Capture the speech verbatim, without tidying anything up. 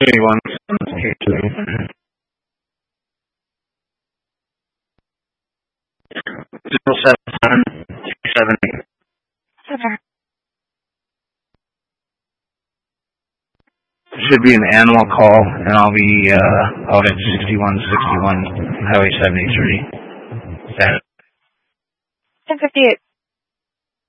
Anyone? Zero seven seven two seven eight. Should be an animal call, and I'll be uh, out at sixty-one sixty-one Highway seventy-three. ten fifty-eight.